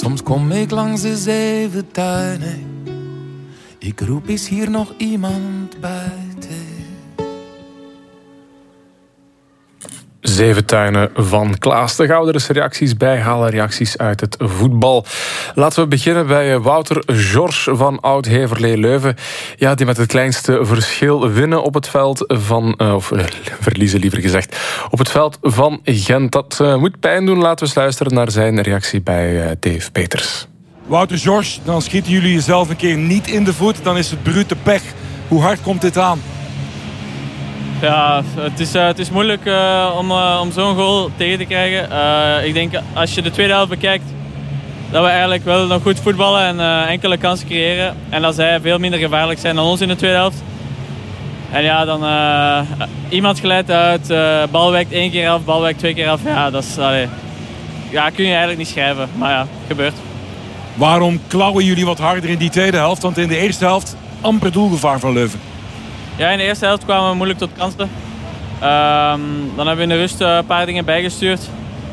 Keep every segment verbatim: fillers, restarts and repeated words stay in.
Soms kom ik langs de zeven tuinen. Ik roep, is hier nog iemand buiten? Zeven tuinen van Klaas de Gouden. Dus reacties bijhalen, reacties uit het voetbal. Laten we beginnen bij Wouter George van Oud-Heverlee Leuven. Ja, die met het kleinste verschil winnen op het veld van... of uh, verliezen liever gezegd. Op het veld van Gent. Dat uh, moet pijn doen. Laten we eens luisteren naar zijn reactie bij uh, Dave Peters. Wouter George, dan schieten jullie jezelf een keer niet in de voet. Dan is het brute pech. Hoe hard komt dit aan? Ja, het is, uh, het is moeilijk uh, om, uh, om zo'n goal tegen te krijgen. Uh, ik denk, als je de tweede helft bekijkt, dat we eigenlijk wel nog goed voetballen en uh, enkele kansen creëren. En dat zij veel minder gevaarlijk zijn dan ons in de tweede helft. En ja, dan uh, iemand glijdt uit, uh, bal wijkt één keer af, bal wijkt twee keer af. Ja, dat is, allee, ja, kun je eigenlijk niet schrijven, maar ja, gebeurt. Waarom klauwen jullie wat harder in die tweede helft? Want in de eerste helft amper doelgevaar van Leuven. Ja, in de eerste helft kwamen we moeilijk tot kansen. Uh, dan hebben we in de rust een paar dingen bijgestuurd.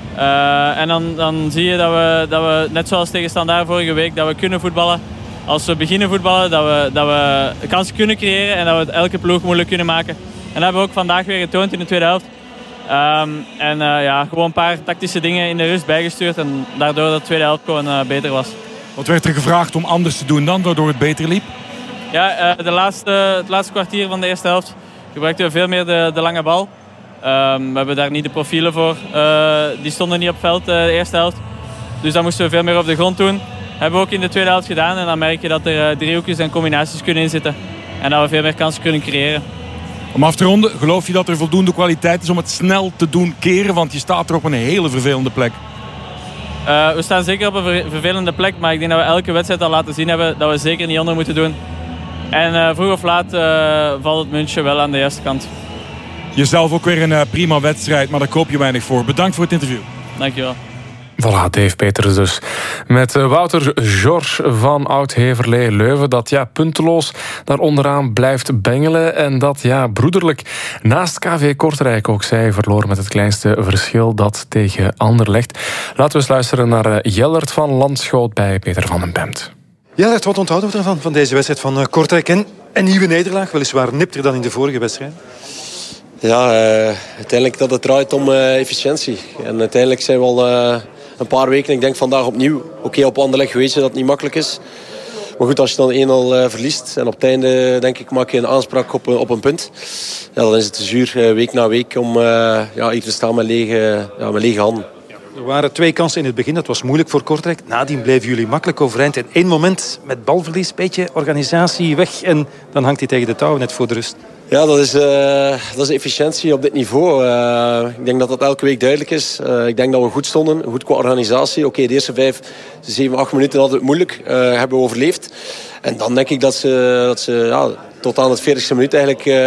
Uh, en dan, dan zie je dat we, dat we, net zoals tegen Standaard vorige week, dat we kunnen voetballen. Als we beginnen voetballen, dat we, dat we kansen kunnen creëren en dat we het elke ploeg moeilijk kunnen maken. En dat hebben we ook vandaag weer getoond in de tweede helft. Um, en uh, ja, gewoon een paar tactische dingen in de rust bijgestuurd en daardoor dat de tweede helft gewoon uh, beter was. Wat werd er gevraagd om anders te doen dan, waardoor het beter liep? Ja, de laatste, het laatste kwartier van de eerste helft gebruikten we veel meer de, de lange bal. Um, we hebben daar niet de profielen voor. Uh, die stonden niet op veld uh, de eerste helft. Dus dan moesten we veel meer op de grond doen. Hebben we ook in de tweede helft gedaan. En dan merk je dat er uh, driehoekjes en combinaties kunnen inzitten. En dat we veel meer kansen kunnen creëren. Om af te ronden, geloof je dat er voldoende kwaliteit is om het snel te doen keren? Want je staat er op een hele vervelende plek. Uh, we staan zeker op een vervelende plek. Maar ik denk dat we elke wedstrijd al laten zien hebben dat we zeker niet onder moeten doen. En uh, vroeg of laat uh, valt het muntje wel aan de juiste kant. Jezelf ook weer een uh, prima wedstrijd, maar daar koop je weinig voor. Bedankt voor het interview. Dankjewel. Voilà, Dave Peters dus. Met Wouter George van Oud-Heverlee Leuven. Dat ja, punteloos daar onderaan blijft bengelen. En dat ja, broederlijk naast K V Kortrijk ook zij verloor met het kleinste verschil dat tegen Anderlecht. Laten we eens luisteren naar Jellert van Landschoot bij Peter van den Bemt. Ja, wat onthouden we ervan, van deze wedstrijd van Kortrijk? En een nieuwe nederlaag, weliswaar nipter dan in de vorige wedstrijd. Ja, uh, uiteindelijk dat het draait om uh, efficiëntie. En uiteindelijk zijn we al uh, een paar weken, ik denk vandaag opnieuw. Oké, okay, op Anderlecht weet je dat het niet makkelijk is. Maar goed, als je dan één nul uh, verliest en op het einde, denk ik, maak je een aanspraak op, op een punt. Ja, dan is het zuur uh, week na week om uh, ja, hier te staan met lege, ja, met lege handen. Er waren twee kansen in het begin, dat was moeilijk voor Kortrijk. Nadien bleven jullie makkelijk overeind. En één moment met balverlies, beetje organisatie weg. En dan hangt hij tegen de touwen net voor de rust. Ja, dat is, uh, dat is efficiëntie op dit niveau. Uh, ik denk dat dat elke week duidelijk is. Uh, ik denk dat we goed stonden, goed qua organisatie. Oké, okay, de eerste vijf, zeven, acht minuten hadden we het moeilijk. Uh, hebben we overleefd. En dan denk ik dat ze, dat ze ja, tot aan het veertigste minuut eigenlijk uh,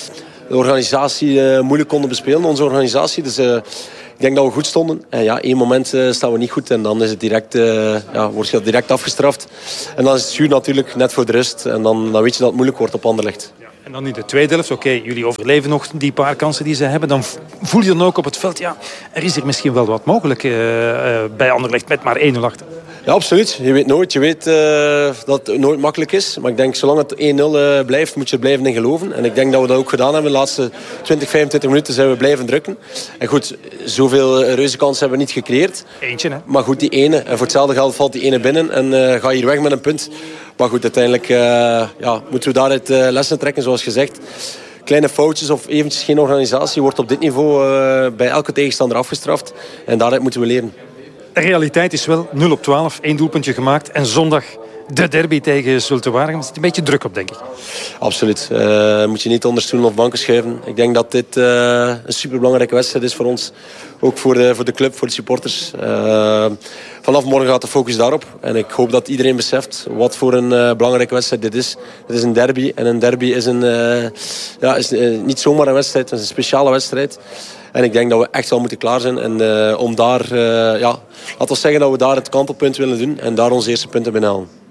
de organisatie uh, moeilijk konden bespelen. Onze organisatie. Dus uh, ik denk dat we goed stonden. En ja, één moment uh, staan we niet goed. En dan is het direct, uh, ja, wordt je direct afgestraft. En dan is het zuur natuurlijk net voor de rust. En dan, dan weet je dat het moeilijk wordt op Anderlecht. En dan in de tweede helft, oké, okay, jullie overleven nog die paar kansen die ze hebben. Dan voel je dan ook op het veld, ja, er is er misschien wel wat mogelijk uh, uh, bij Anderlecht met maar één nul achter. Ja, absoluut. Je weet nooit. Je weet uh, dat het nooit makkelijk is. Maar ik denk, zolang het één nul uh, blijft, moet je er blijven in geloven. En ik denk dat we dat ook gedaan hebben. De laatste twintig, vijfentwintig minuten zijn we blijven drukken. En goed, zoveel reuze kansen hebben we niet gecreëerd. Eentje, hè? Maar goed, die ene. En voor hetzelfde geld valt die ene binnen. En uh, ga je hier weg met een punt. Maar goed, uiteindelijk uh, ja, moeten we daaruit uh, lessen trekken, zoals gezegd. Kleine foutjes of eventjes geen organisatie wordt op dit niveau uh, bij elke tegenstander afgestraft. En daaruit moeten we leren. De realiteit is wel nul op twaalf, één doelpuntje gemaakt. En zondag de derby tegen Zulte Waregem. Er zit een beetje druk op, denk ik. Absoluut. Uh, moet je niet onder stoelen of banken schuiven. Ik denk dat dit uh, een superbelangrijke wedstrijd is voor ons. Ook voor de, voor de club, voor de supporters. Uh, vanaf morgen gaat de focus daarop. En ik hoop dat iedereen beseft wat voor een uh, belangrijke wedstrijd dit is. Het is een derby. En een derby is, een, uh, ja, is uh, niet zomaar een wedstrijd. Het is een speciale wedstrijd. En ik denk dat we echt wel moeten klaar zijn. En uh, om daar, uh, ja, laten we zeggen dat we daar het kantelpunt willen doen. En daar onze eerste punten binnenhalen.